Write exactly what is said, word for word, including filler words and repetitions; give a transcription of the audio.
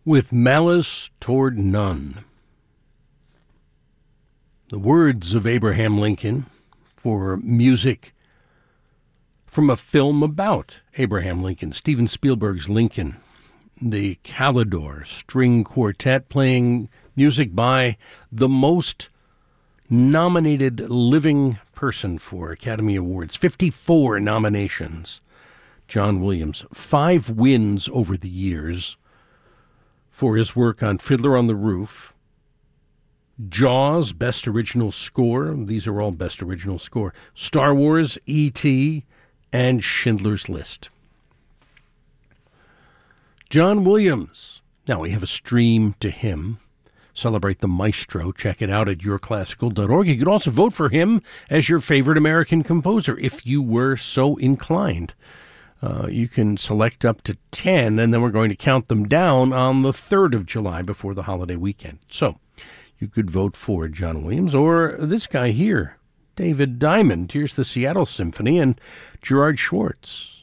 With malice toward none. The words of Abraham Lincoln for music from a film about Abraham Lincoln, Steven Spielberg's Lincoln, the Calidor String Quartet playing music by the most nominated living person for Academy Awards, fifty-four nominations. John Williams, five wins over the years for his work on Fiddler on the Roof, Jaws, Best Original Score. These are all Best Original Score. Star Wars, E T, and Schindler's List. John Williams. Now we have a stream to him. Celebrate the maestro. Check it out at your classical dot org. You could also vote for him as your favorite American composer if you were so inclined. Uh, you can select up to ten, and then we're going to count them down on the third of July before the holiday weekend. So you could vote for John Williams or this guy here, David Diamond. Here's the Seattle Symphony and Gerard Schwartz.